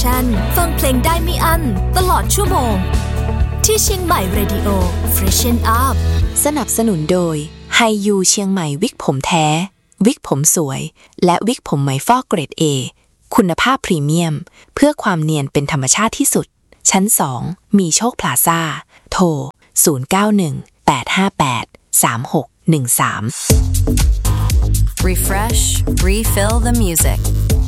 ฟังเพลงได้ไม่อั้นตลอดชั่วโมงที่เชียงใหม่เรดิโอ Freshen Up สนับสนุนโดยไฮยูเชียงใหม่วิกผมแท้วิกผมสวยและวิกผมไหมฟอกเกรด A คุณภาพพรีเมียมเพื่อความเนียนเป็นธรรมชาติที่สุดชั้น2มีโชคพลาซ่าโทร0918583613 Refresh, refill the music